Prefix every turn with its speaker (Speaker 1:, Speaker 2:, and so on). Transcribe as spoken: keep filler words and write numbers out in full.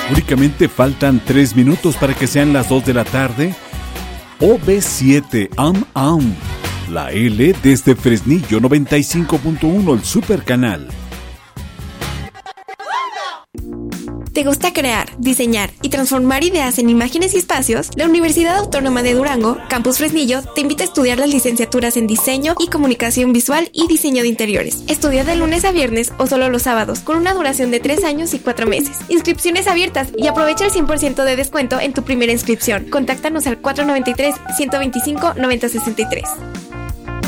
Speaker 1: Únicamente faltan tres minutos para que sean las dos de la tarde. O B siete, Am Am. La L desde Fresnillo noventa y cinco punto uno, el Super Canal.
Speaker 2: ¿Te gusta crear, diseñar y transformar ideas en imágenes y espacios? La Universidad Autónoma de Durango, Campus Fresnillo, te invita a estudiar las licenciaturas en Diseño y Comunicación Visual y Diseño de Interiores. Estudia de lunes a viernes o solo los sábados, con una duración de tres años y cuatro meses. Inscripciones abiertas y aprovecha el cien por ciento de descuento en tu primera inscripción. Contáctanos al cuatro nueve tres, uno dos cinco, nueve cero seis tres.